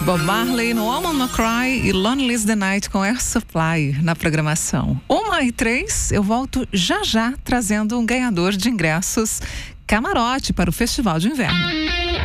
Bob Marley, No Woman No Cry e Lonely is the Night com Air Supply na programação. 1h03, eu volto já trazendo um ganhador de ingressos camarote para o Festival de Inverno.